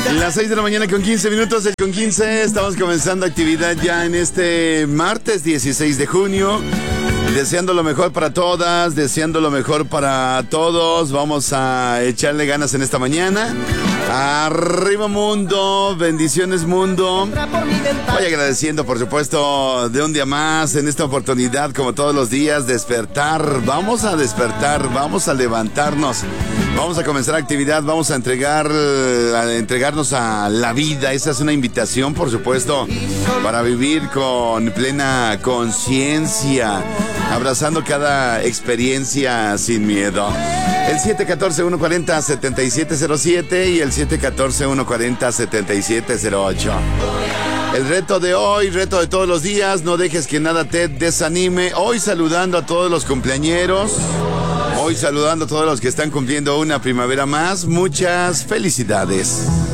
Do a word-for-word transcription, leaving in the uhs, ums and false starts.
Las seis de la mañana con quince minutos, el con quince, estamos comenzando actividad ya en este martes dieciséis de junio. Deseando lo mejor para todas, deseando lo mejor para todos. Vamos a echarle ganas en esta mañana. Arriba mundo, bendiciones mundo. Voy agradeciendo por supuesto de un día más en esta oportunidad, como todos los días, despertar. Vamos a despertar, vamos a levantarnos. Vamos a comenzar actividad, vamos a entregar, a entregarnos a la vida. Esa es una invitación, por supuesto, para vivir con plena conciencia, abrazando cada experiencia sin miedo. El siete uno cuatro, uno cuatro cero, siete siete cero siete y el siete uno cuatro, uno cuatro cero, siete siete cero ocho. El reto de hoy, reto de todos los días, no dejes que nada te desanime. Hoy saludando a todos los cumpleañeros. Hoy saludando a todos los que están cumpliendo una primavera más. Muchas felicidades.